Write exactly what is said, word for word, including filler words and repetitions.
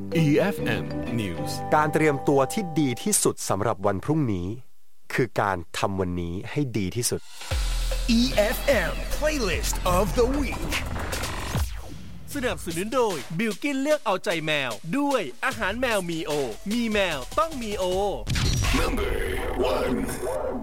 อี เอฟ เอ็ม News การเตรียมตัวที่ดีที่สุดสำหรับวันพรุ่งนี้คือการทำวันนี้ให้ดีที่สุดอี เอฟ เอ็ม Playlist of the Week สนับสนุนโดยบิลกินเลือกเอาใจแมวด้วยอาหารแมวมีโอมีแมวต้องมีโอ Number one